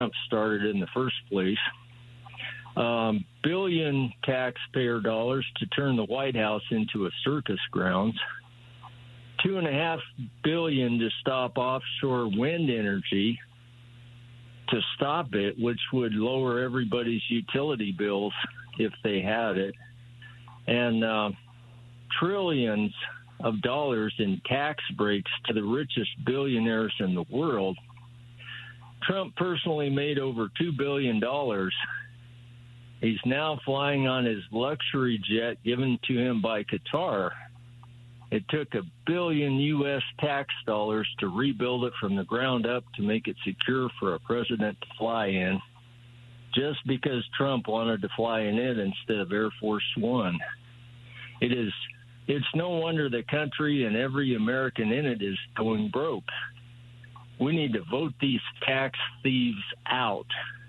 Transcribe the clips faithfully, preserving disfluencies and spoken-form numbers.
Trump started in the first place. Um, billion taxpayer dollars to turn the White House into a circus grounds. Two and a half billion to stop offshore wind energy, to stop it, which would lower everybody's utility bills if they had it. And uh, trillions of dollars in tax breaks to the richest billionaires in the world. Trump personally made over two billion dollars. He's now flying on his luxury jet given to him by Qatar. It took a billion U S tax dollars to rebuild it from the ground up to make it secure for a president to fly in, just because Trump wanted to fly in it instead of Air Force One. It is, it's no wonder the country and every American in it is going broke. We need to vote these tax thieves out.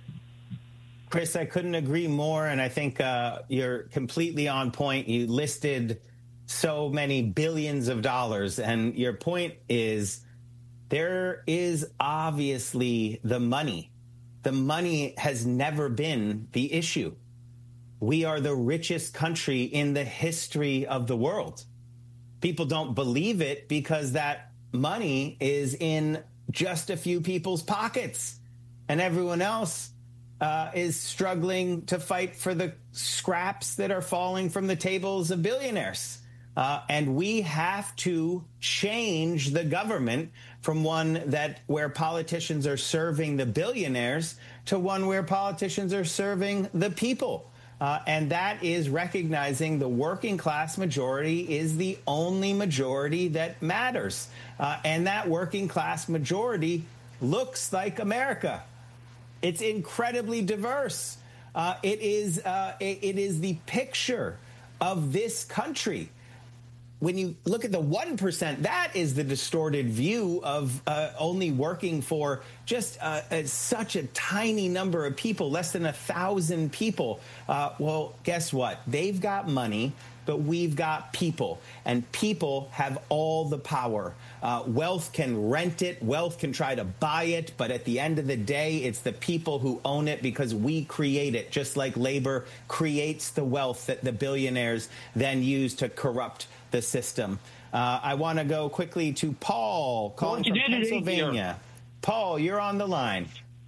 Chris, I couldn't agree more, and I think uh, you're completely on point. You listed so many billions of dollars, and your point is there is obviously the money. The money has never been the issue. We are the richest country in the history of the world. People don't believe it because that money is in just a few people's pockets, and everyone else Uh, is struggling to fight for the scraps that are falling from the tables of billionaires. Uh, and we have to change the government from one that where politicians are serving the billionaires to one where politicians are serving the people. Uh, and that is recognizing the working class majority is the only majority that matters. Uh, and that working class majority looks like America. It's incredibly diverse. Uh, it is uh, it, it is the picture of this country. When you look at the one percent, that is the distorted view of uh, only working for just uh, uh, such a tiny number of people, less than a thousand people. Uh, well, guess what? They've got money, but we've got people, and people have all the power. Uh, wealth can rent it. Wealth can try to buy it. But at the end of the day, it's the people who own it because we create it, just like labor creates the wealth that the billionaires then use to corrupt the system. Uh, I want to go quickly to Paul, calling from Pennsylvania. Paul, you're on the line.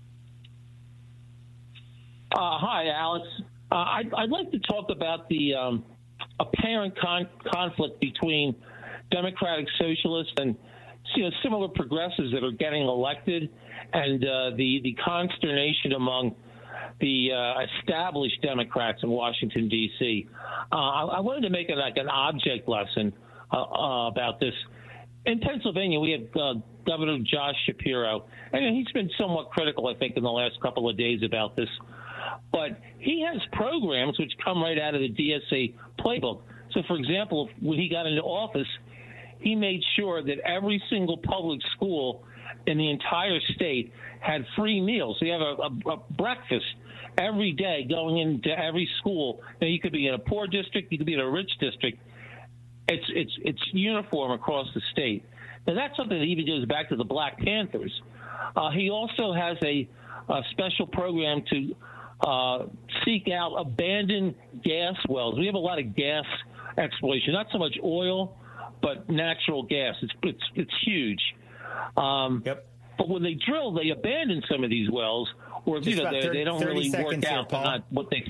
Uh, hi, Alex. Uh, I'd, I'd like to talk about the um, apparent con- conflict between Democratic Socialists and you know, similar progressives that are getting elected, and uh, the, the consternation among the uh, established Democrats in Washington, D C. Uh, I, I wanted to make it like an object lesson uh, uh, about this. In Pennsylvania, we have uh, Governor Josh Shapiro, and he's been somewhat critical, I think, in the last couple of days about this. But he has programs which come right out of the D S A playbook. So, for example, when he got into office, he made sure that every single public school in the entire state had free meals. So you have a, a, a breakfast every day going into every school. Now, you could be in a poor district, you could be in a rich district. It's it's it's uniform across the state. Now, that's something that even goes back to the Black Panthers. Uh, he also has a, a special program to uh, seek out abandoned gas wells. We have a lot of gas exploration, not so much oil, but natural gas. It's it's it's huge. Um, yep. But when they drill, they abandon some of these wells, or you know, they, they don't really work out. Here, not what they.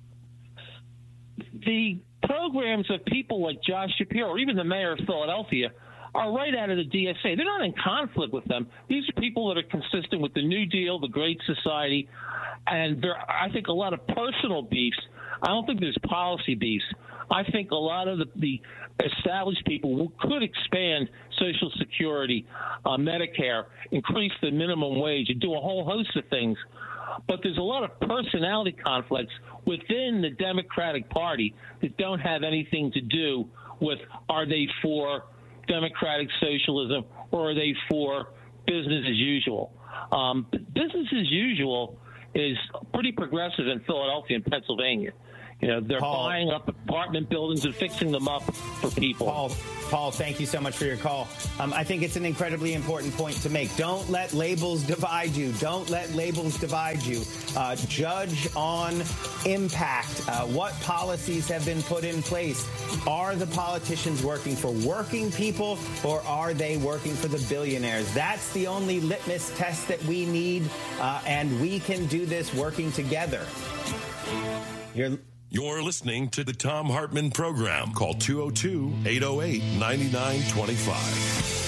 The programs of people like Josh Shapiro, or even the mayor of Philadelphia, are right out of the D S A. They're not in conflict with them. These are people that are consistent with the New Deal, the Great Society, and there are, I think, a lot of personal beefs. I don't think there's policy beefs. I think a lot of the, the established people could expand Social Security, uh, Medicare, increase the minimum wage, and do a whole host of things. But there's a lot of personality conflicts within the Democratic Party that don't have anything to do with are they for democratic socialism or are they for business as usual. Um, business as usual is pretty progressive in Philadelphia and Pennsylvania. You know, they're Paul, buying up apartment buildings and fixing them up for people. Paul, Paul, thank you so much for your call. Um, I think it's an incredibly important point to make. Don't let labels divide you. Don't let labels divide you. Uh, judge on impact. Uh, what policies have been put in place? Are the politicians working for working people, or are they working for the billionaires? That's the only litmus test that we need, uh, and we can do this working together. You're You're listening to the Thom Hartmann Program. Call two oh two, eight oh eight, nine nine two five.